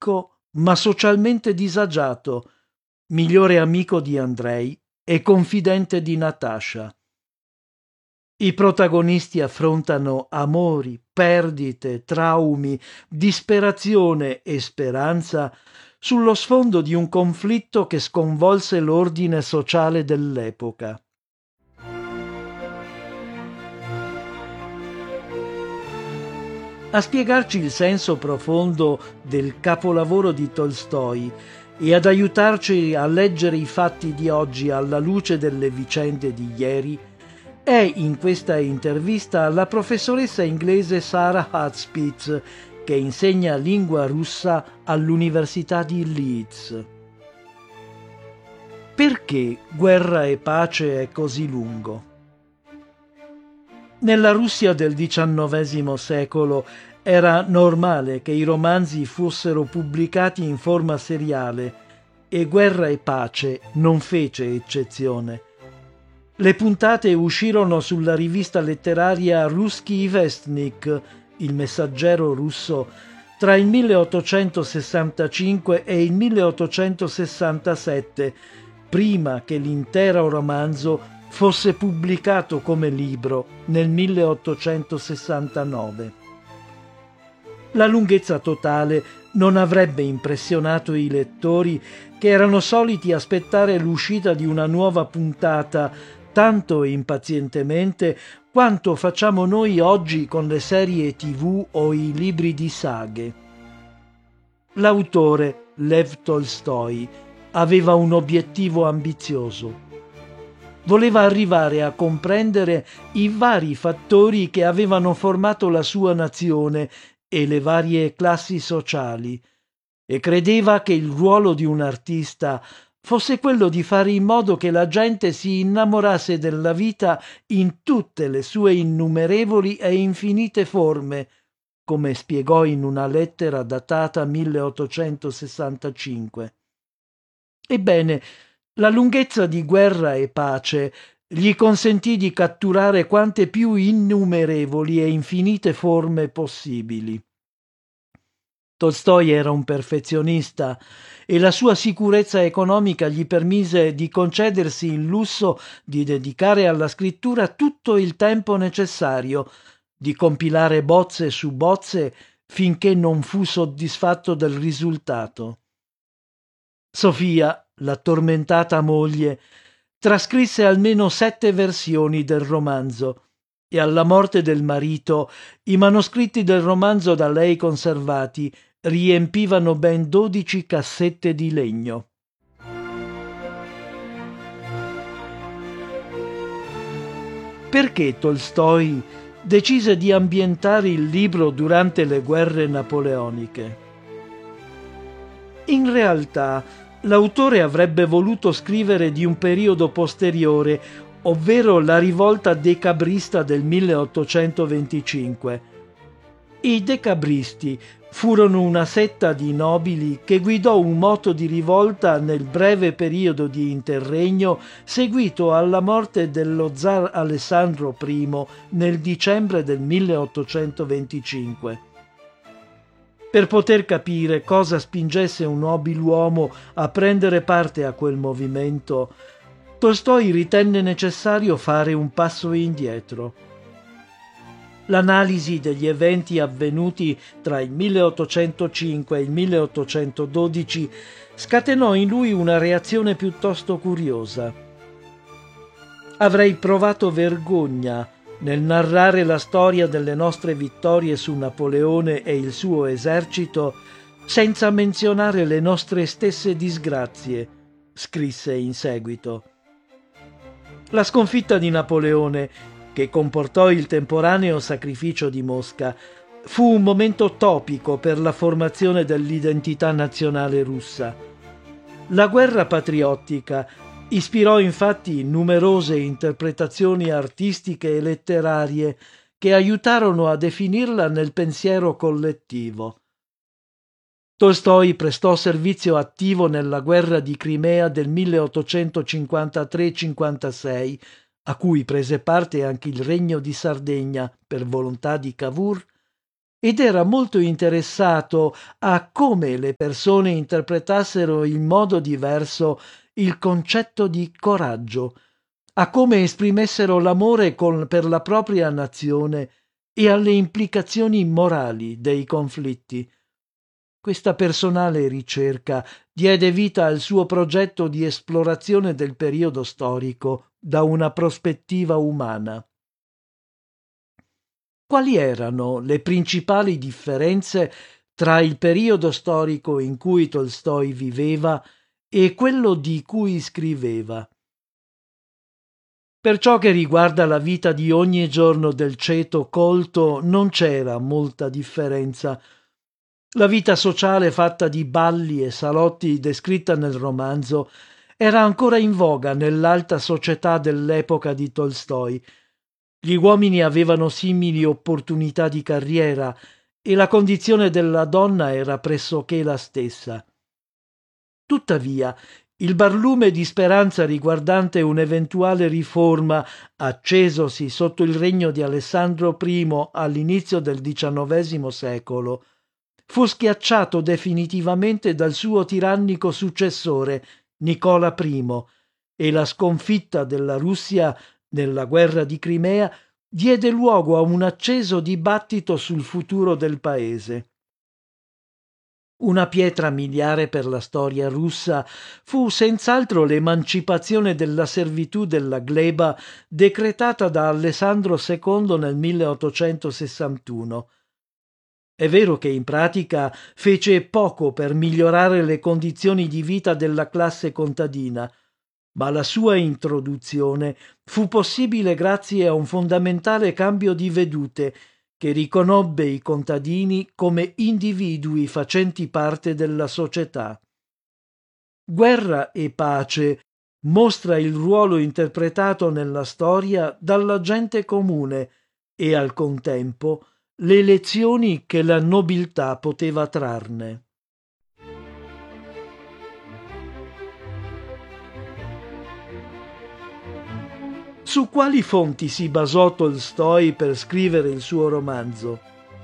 ricco ma socialmente disagiato, migliore amico di Andrei e confidente di Natasha. I protagonisti affrontano amori, perdite, traumi, disperazione e speranza sullo sfondo di un conflitto che sconvolse l'ordine sociale dell'epoca. A spiegarci il senso profondo del capolavoro di Tolstoj e ad aiutarci a leggere i fatti di oggi alla luce delle vicende di ieri è in questa intervista la professoressa inglese Sarah Hudspith, che insegna lingua russa all'Università di Leeds. Perché Guerra e pace è così lungo? Nella Russia del XIX secolo era normale che i romanzi fossero pubblicati in forma seriale e Guerra e pace non fece eccezione. Le puntate uscirono sulla rivista letteraria Ruskij Vestnik, il messaggero russo, tra il 1865 e il 1867, prima che l'intero romanzo fosse pubblicato come libro nel 1869. La lunghezza totale non avrebbe impressionato i lettori che erano soliti aspettare l'uscita di una nuova puntata tanto impazientemente quanto facciamo noi oggi con le serie TV o i libri di saghe. L'autore, Lev Tolstoj, aveva un obiettivo ambizioso. Voleva arrivare a comprendere i vari fattori che avevano formato la sua nazione e le varie classi sociali, e credeva che il ruolo di un artista fosse quello di fare in modo che la gente si innamorasse della vita in tutte le sue innumerevoli e infinite forme, come spiegò in una lettera datata 1865. Ebbene, la lunghezza di Guerra e pace gli consentì di catturare quante più innumerevoli e infinite forme possibili. Tolstoj era un perfezionista e la sua sicurezza economica gli permise di concedersi il lusso di dedicare alla scrittura tutto il tempo necessario, di compilare bozze su bozze finché non fu soddisfatto del risultato. Sofia, la tormentata moglie, trascrisse almeno 7 versioni del romanzo e alla morte del marito i manoscritti del romanzo da lei conservati riempivano ben 12 cassette di legno. Perché Tolstoj decise di ambientare il libro durante le guerre napoleoniche? In realtà, l'autore avrebbe voluto scrivere di un periodo posteriore, ovvero la rivolta decabrista del 1825. I decabristi furono una setta di nobili che guidò un moto di rivolta nel breve periodo di interregno seguito alla morte dello zar Alessandro I nel dicembre del 1825. Per poter capire cosa spingesse un nobiluomo a prendere parte a quel movimento, Tolstoj ritenne necessario fare un passo indietro. L'analisi degli eventi avvenuti tra il 1805 e il 1812 scatenò in lui una reazione piuttosto curiosa. Avrei provato vergogna nel narrare la storia delle nostre vittorie su Napoleone e il suo esercito senza menzionare le nostre stesse disgrazie, scrisse in seguito. La sconfitta di Napoleone, che comportò il temporaneo sacrificio di Mosca, fu un momento topico per la formazione dell'identità nazionale russa. La guerra patriottica ispirò infatti numerose interpretazioni artistiche e letterarie che aiutarono a definirla nel pensiero collettivo. Tolstoj prestò servizio attivo nella guerra di Crimea del 1853-56, a cui prese parte anche il Regno di Sardegna per volontà di Cavour, ed era molto interessato a come le persone interpretassero in modo diverso il concetto di coraggio, a come esprimessero l'amore per la propria nazione e alle implicazioni morali dei conflitti. Questa personale ricerca diede vita al suo progetto di esplorazione del periodo storico da una prospettiva umana. Quali erano le principali differenze tra il periodo storico in cui Tolstoj viveva e quello di cui scriveva? Per ciò che riguarda la vita di ogni giorno del ceto colto non c'era molta differenza. La vita sociale fatta di balli e salotti descritta nel romanzo era ancora in voga nell'alta società dell'epoca di Tolstoj. Gli uomini avevano simili opportunità di carriera e la condizione della donna era pressoché la stessa. Tuttavia, il barlume di speranza riguardante un'eventuale riforma, accesosi sotto il regno di Alessandro I all'inizio del XIX secolo, fu schiacciato definitivamente dal suo tirannico successore, Nicola I, e la sconfitta della Russia nella guerra di Crimea diede luogo a un acceso dibattito sul futuro del paese. Una pietra miliare per la storia russa fu senz'altro l'emancipazione della servitù della gleba decretata da Alessandro II nel 1861. È vero che in pratica fece poco per migliorare le condizioni di vita della classe contadina, ma la sua introduzione fu possibile grazie a un fondamentale cambio di vedute che riconobbe i contadini come individui facenti parte della società. Guerra e pace mostra il ruolo interpretato nella storia dalla gente comune e al contempo le lezioni che la nobiltà poteva trarne. Su quali fonti si basò Tolstoj per scrivere il suo romanzo?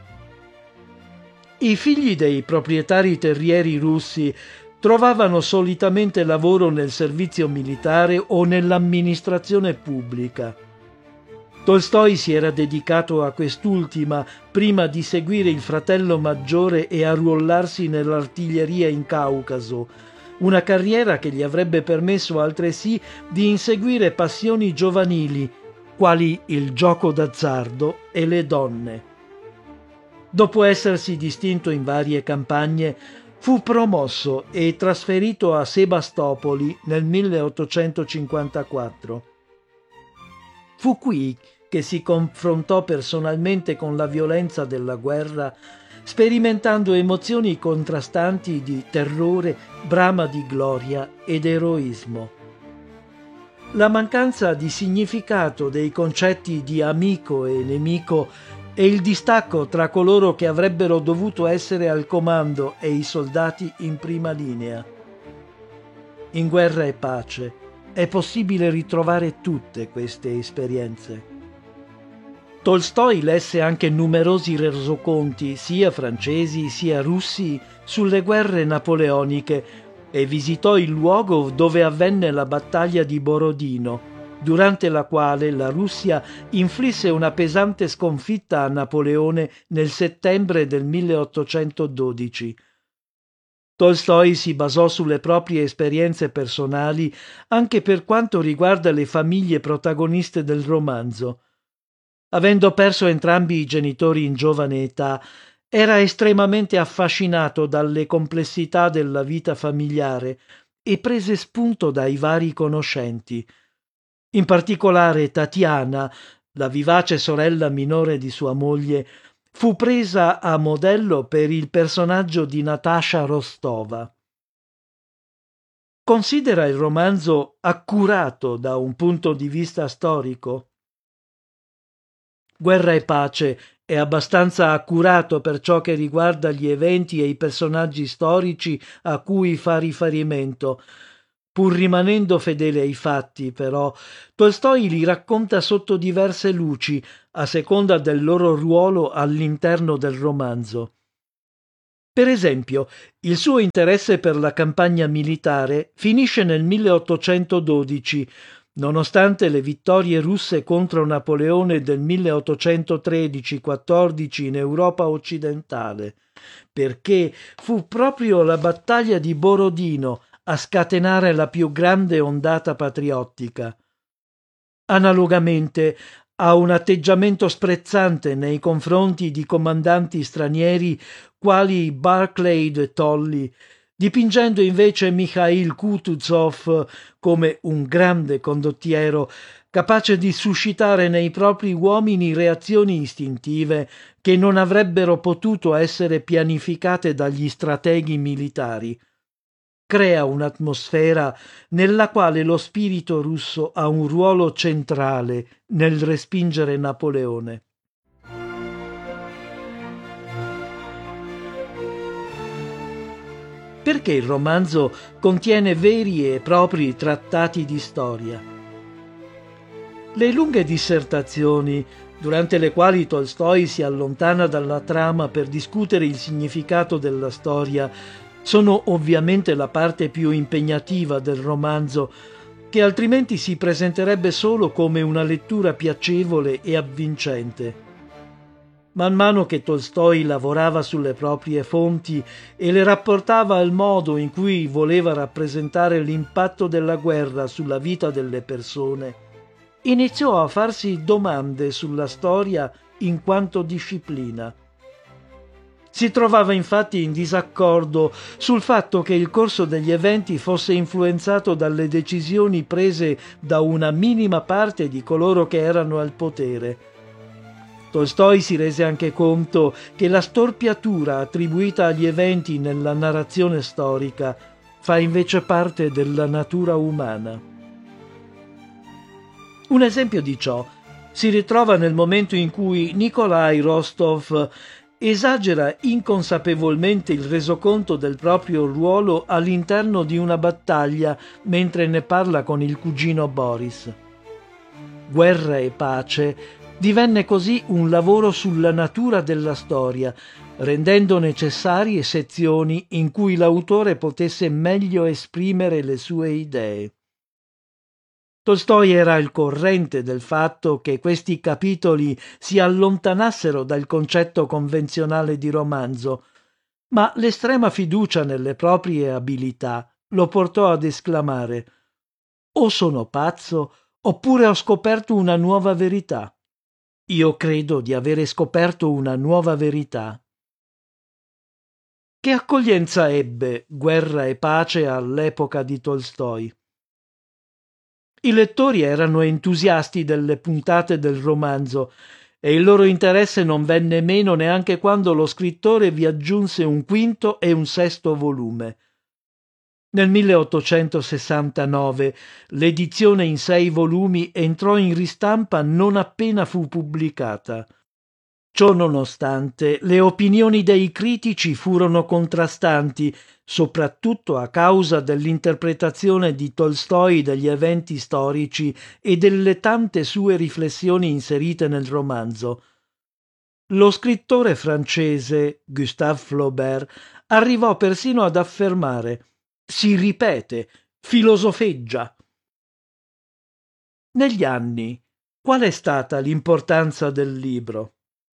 I figli dei proprietari terrieri russi trovavano solitamente lavoro nel servizio militare o nell'amministrazione pubblica. Tolstoj si era dedicato a quest'ultima prima di seguire il fratello maggiore e arruolarsi nell'artiglieria in Caucaso, una carriera che gli avrebbe permesso altresì di inseguire passioni giovanili, quali il gioco d'azzardo e le donne. Dopo essersi distinto in varie campagne, fu promosso e trasferito a Sebastopoli nel 1854. Fu qui che si confrontò personalmente con la violenza della guerra, sperimentando emozioni contrastanti di terrore, brama di gloria ed eroismo. La mancanza di significato dei concetti di amico e nemico e il distacco tra coloro che avrebbero dovuto essere al comando e i soldati in prima linea. In Guerra e pace è possibile ritrovare tutte queste esperienze. Tolstoj lesse anche numerosi resoconti, sia francesi sia russi, sulle guerre napoleoniche e visitò il luogo dove avvenne la battaglia di Borodino, durante la quale la Russia inflisse una pesante sconfitta a Napoleone nel settembre del 1812. Tolstoj si basò sulle proprie esperienze personali anche per quanto riguarda le famiglie protagoniste del romanzo. Avendo perso entrambi i genitori in giovane età, era estremamente affascinato dalle complessità della vita familiare e prese spunto dai vari conoscenti. In particolare Tatiana, la vivace sorella minore di sua moglie, fu presa a modello per il personaggio di Natasha Rostova. Considera il romanzo accurato da un punto di vista storico? Guerra e pace è abbastanza accurato per ciò che riguarda gli eventi e i personaggi storici a cui fa riferimento. Pur rimanendo fedele ai fatti, però, Tolstoj li racconta sotto diverse luci, a seconda del loro ruolo all'interno del romanzo. Per esempio, il suo interesse per la campagna militare finisce nel 1812, nonostante le vittorie russe contro Napoleone del 1813-14 in Europa occidentale, perché fu proprio la battaglia di Borodino a scatenare la più grande ondata patriottica. Analogamente, ha un atteggiamento sprezzante nei confronti di comandanti stranieri quali Barclay de Tolly, dipingendo invece Mikhail Kutuzov come un grande condottiero capace di suscitare nei propri uomini reazioni istintive che non avrebbero potuto essere pianificate dagli strateghi militari. Crea un'atmosfera nella quale lo spirito russo ha un ruolo centrale nel respingere Napoleone. Perché il romanzo contiene veri e propri trattati di storia? Le lunghe dissertazioni, durante le quali Tolstoi si allontana dalla trama per discutere il significato della storia, sono ovviamente la parte più impegnativa del romanzo, che altrimenti si presenterebbe solo come una lettura piacevole e avvincente. Man mano che Tolstoi lavorava sulle proprie fonti e le rapportava al modo in cui voleva rappresentare l'impatto della guerra sulla vita delle persone, iniziò a farsi domande sulla storia in quanto disciplina. Si trovava infatti in disaccordo sul fatto che il corso degli eventi fosse influenzato dalle decisioni prese da una minima parte di coloro che erano al potere. Tolstoi si rese anche conto che la storpiatura attribuita agli eventi nella narrazione storica fa invece parte della natura umana. Un esempio di ciò si ritrova nel momento in cui Nikolai Rostov esagera inconsapevolmente il resoconto del proprio ruolo all'interno di una battaglia mentre ne parla con il cugino Boris. Guerra e pace divenne così un lavoro sulla natura della storia, rendendo necessarie sezioni in cui l'autore potesse meglio esprimere le sue idee. Tolstoi era al corrente del fatto che questi capitoli si allontanassero dal concetto convenzionale di romanzo, ma l'estrema fiducia nelle proprie abilità lo portò ad esclamare: «O sono pazzo, oppure ho scoperto una nuova verità. Io credo di avere scoperto una nuova verità». Che accoglienza ebbe Guerra e pace all'epoca di Tolstoi? I lettori erano entusiasti delle puntate del romanzo e il loro interesse non venne meno neanche quando lo scrittore vi aggiunse un quinto e un sesto volume. Nel 1869 l'edizione in 6 volumi entrò in ristampa non appena fu pubblicata. Ciò nonostante, le opinioni dei critici furono contrastanti, soprattutto a causa dell'interpretazione di Tolstoi degli eventi storici e delle tante sue riflessioni inserite nel romanzo. Lo scrittore francese Gustave Flaubert arrivò persino ad affermare: «Si ripete, filosofeggia». Negli anni, qual è stata l'importanza del libro?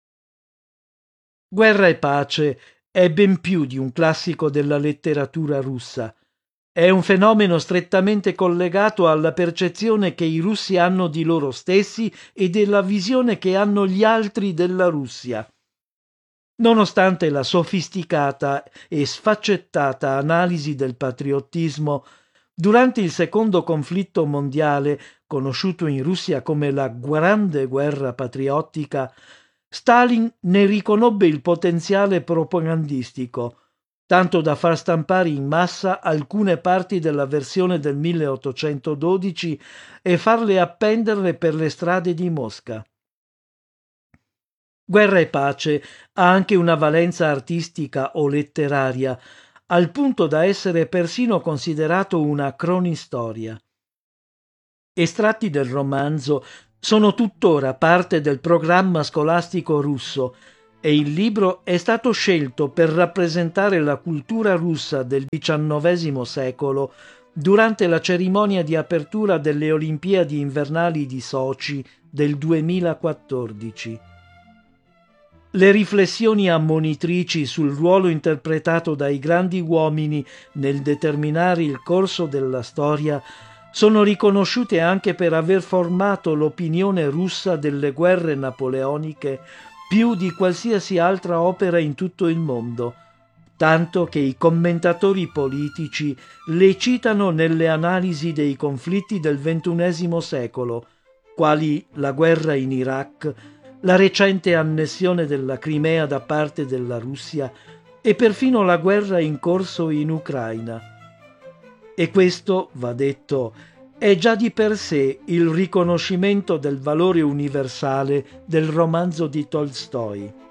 Guerra e pace è ben più di un classico della letteratura russa. È un fenomeno strettamente collegato alla percezione che i russi hanno di loro stessi e della visione che hanno gli altri della Russia. Nonostante la sofisticata e sfaccettata analisi del patriottismo, durante il secondo conflitto mondiale, conosciuto in Russia come la Grande Guerra Patriottica, Stalin ne riconobbe il potenziale propagandistico, tanto da far stampare in massa alcune parti della versione del 1812 e farle appenderle per le strade di Mosca. Guerra e pace ha anche una valenza artistica o letteraria, al punto da essere persino considerato una cronistoria. Estratti del romanzo sono tuttora parte del programma scolastico russo e il libro è stato scelto per rappresentare la cultura russa del XIX secolo durante la cerimonia di apertura delle Olimpiadi invernali di Sochi del 2014. Le riflessioni ammonitrici sul ruolo interpretato dai grandi uomini nel determinare il corso della storia sono riconosciute anche per aver formato l'opinione russa delle guerre napoleoniche più di qualsiasi altra opera in tutto il mondo, tanto che i commentatori politici le citano nelle analisi dei conflitti del XXI secolo, quali la guerra in Iraq, la recente annessione della Crimea da parte della Russia e perfino la guerra in corso in Ucraina. E questo, va detto, è già di per sé il riconoscimento del valore universale del romanzo di Tolstoj.